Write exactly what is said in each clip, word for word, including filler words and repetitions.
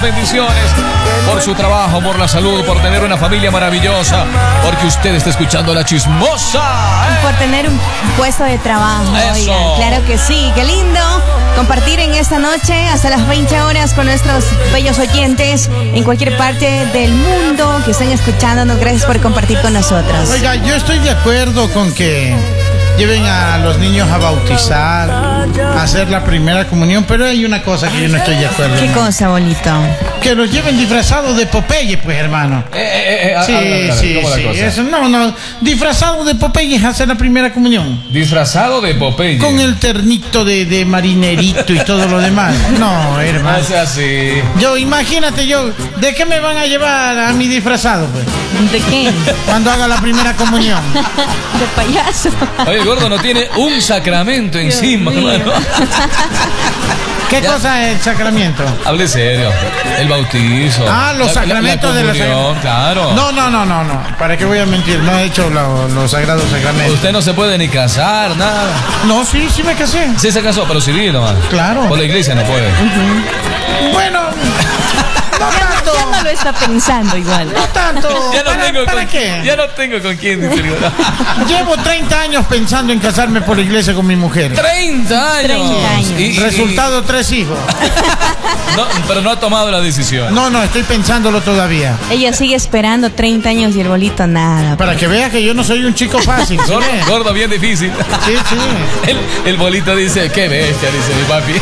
bendiciones por su trabajo, por la salud, por tener una familia maravillosa, porque usted está escuchando La Chismosa, ¿eh? Por tener un puesto de trabajo. Eso. Oigan, claro que sí, qué lindo compartir en esta noche hasta las veinte horas con nuestros bellos oyentes en cualquier parte del mundo que estén escuchándonos. Gracias por compartir con nosotros. Oiga, yo estoy de acuerdo con que lleven a los niños a bautizar, a hacer la primera comunión, pero hay una cosa que yo no estoy de acuerdo. ¿Qué cosa, bolito? Que los lleven disfrazados de Popeye, pues, hermano. Eh, eh, eh, Sí, a ver, a ver, sí, ¿cómo la sí. cosa? Eso, no, no. Disfrazados de Popeye a hacer la primera comunión. Disfrazado de Popeye. Con el ternito de, de marinerito y todo lo demás. No, hermano. No sea así. Yo, imagínate yo, ¿de qué me van a llevar a mi disfrazado, pues? ¿De qué? Cuando haga la primera comunión. De payaso. Oye, el gordo no tiene un sacramento encima, mío. hermano. ¿Qué Ya. cosa es el sacramento? Hable serio. El bautizo. Ah, los La- sacramentos la, la de la comunión, claro. No, no, no, no, no. ¿Para qué voy a mentir? No he hecho lo- los sagrados sacramentos. Usted no se puede ni casar, nada. No, sí, sí me casé. Sí se casó, pero civil nomás. Claro. Por la iglesia no puede. Bueno, no tanto. Ya no lo está pensando igual. No tanto. Ya no ¿Para, tengo para con qué? Ya no tengo con quién, dice el gordo. Llevo treinta años pensando en casarme por la iglesia con mi mujer. treinta años. treinta años. Y- y- Resultado, tres hijos. no, pero no ha tomado la decisión. No, no, estoy pensándolo todavía. Ella sigue esperando treinta años y el bolito nada. Para que veas que yo no soy un chico fácil. ¿sí Gordo, ves? gordo bien difícil. Sí, sí. El, el bolito dice, qué bestia, dice mi papi.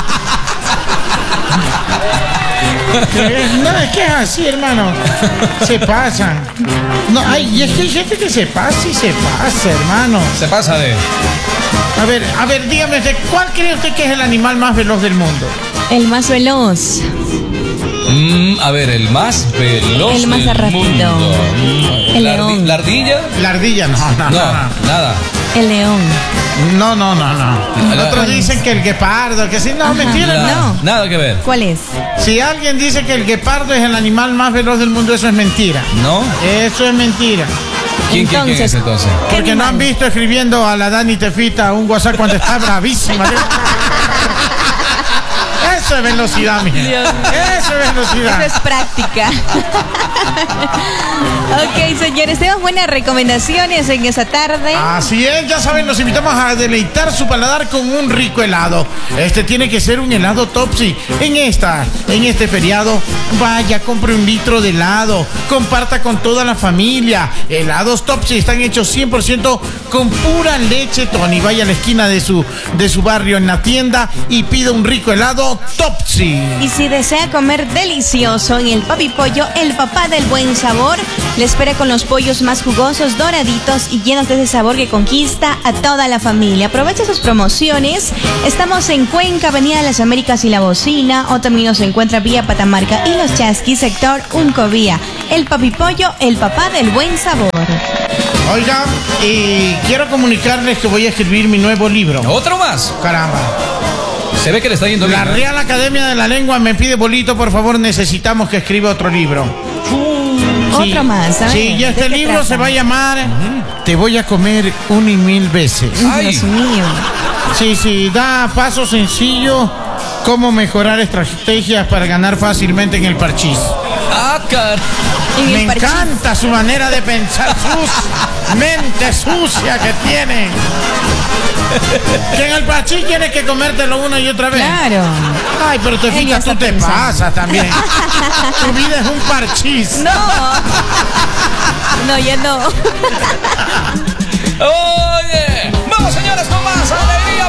No, es que es así, hermano. Se pasan. No, ay, y es que hay gente que se pasa y se pasa, hermano. Se pasa de... A ver, a ver, dígame, ¿de ¿cuál cree usted que es el animal más veloz del mundo? El más veloz. Mm, a ver, el más veloz El más del rápido. mundo. Mm, El la ardi- león. ¿La ardilla? La ardilla, no, no, No, no. nada. El león. No, no, no, no. La- Otros dicen que el guepardo, que sí, no, Ajá. mentira. Nada, No. nada que ver. ¿Cuál es? Si alguien dice que el guepardo es el animal más veloz del mundo, eso es mentira. ¿No? Eso es mentira. ¿Quién, quién, quién es entonces? ¿qué Porque no han animal? visto escribiendo a la Dani Tefita un WhatsApp cuando está bravísima. Eso es velocidad, mija. Dios. Eso es velocidad. Eso es práctica. Ok, señores, tenemos buenas recomendaciones en esa tarde. Así es, ya saben, los invitamos a deleitar su paladar con un rico helado. Este tiene que ser un helado Topsy. En esta, en este feriado, vaya, compre un litro de helado, comparta con toda la familia. Helados Topsy están hechos cien por ciento con pura leche Tony. Vaya a la esquina de su, de su barrio en la tienda y pida un rico helado Topsy. Y si desea comer delicioso en el Papi Pollo, el papá del buen sabor, le espera con los pollos más jugosos, doraditos y llenos de ese sabor que conquista a toda la familia. Aprovecha sus promociones. Estamos en Cuenca, Avenida Las Américas y La Bocina, o también nos encuentra vía Patamarca y Los Chasquis, sector Uncovía. El Papi Pollo, el papá del buen sabor. Oiga, y quiero comunicarles que voy a escribir mi nuevo libro. ¿Otro más? Caramba. Se ve que le está yendo La bien. ¿eh? Real Academia de la Lengua me pide bolito, por favor, necesitamos que escriba otro libro. Sí. Otro más, a ver, Sí, y ¿de este qué libro trata? se va a llamar Te voy a comer un y mil veces. Ay. Dios mío. Sí, sí, da paso sencillo cómo mejorar estrategias para ganar fácilmente en el parchís. Ah, car... En el Me parchís. encanta su manera de pensar, sus mente sucia que tiene. Que en el parchís tienes que comértelo una y otra vez. Claro. Ay, pero te Ella fijas, tú está te pensando. pasas también. Tu vida es un parchís. No. No, ya no.